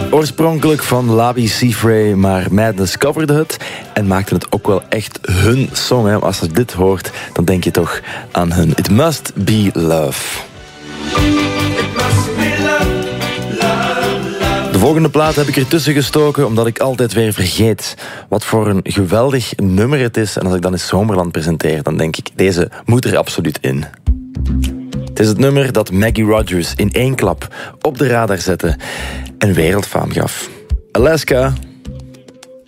Oorspronkelijk van Labi Siffré, maar Madness coverde het en maakte het ook wel echt hun song. Hè. Als je dit hoort, dan denk je toch aan hun. It Must Be Love. De volgende plaat heb ik ertussen gestoken omdat ik altijd weer vergeet wat voor een geweldig nummer het is. En als ik dan in Zomerland presenteer, dan denk ik, deze moet er absoluut in. Het is het nummer dat Maggie Rogers in één klap op de radar zette en wereldfaam gaf. Alaska.